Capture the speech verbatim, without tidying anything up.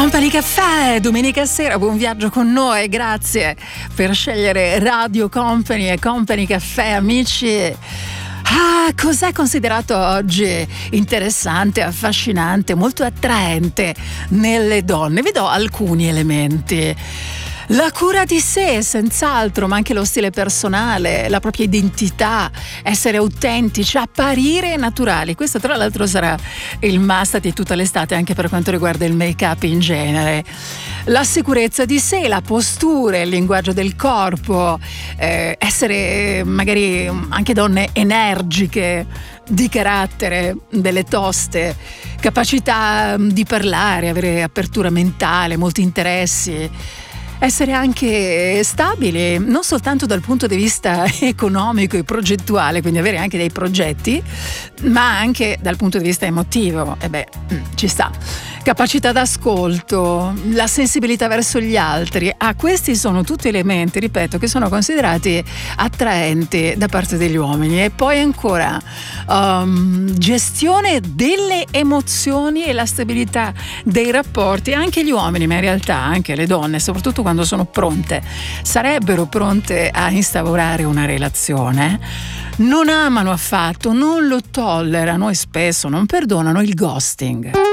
Company Caffè, domenica sera, buon viaggio con noi, grazie per scegliere Radio Company e Company Caffè, amici. Ah, cos'è considerato oggi interessante, affascinante, molto attraente nelle donne? Vi do alcuni elementi. La cura di sé, senz'altro, ma anche lo stile personale, la propria identità, essere autentici, apparire naturali. Questo tra l'altro sarà il must di tutta l'estate anche per quanto riguarda il make-up in genere. La sicurezza di sé, la postura, il linguaggio del corpo, eh, essere magari anche donne energiche, di carattere, delle toste, capacità di parlare, avere apertura mentale, molti interessi. Essere anche stabili, non soltanto dal punto di vista economico e progettuale, quindi avere anche dei progetti, ma anche dal punto di vista emotivo. E beh, ci sta. Capacità d'ascolto, la sensibilità verso gli altri. Ah, questi sono tutti elementi, ripeto, che sono considerati attraenti da parte degli uomini. E poi ancora um, gestione delle emozioni e la stabilità dei rapporti. Anche gli uomini, ma in realtà anche le donne, soprattutto quando sono pronte, sarebbero pronte a instaurare una relazione, non amano affatto, non lo tollerano e spesso non perdonano il ghosting.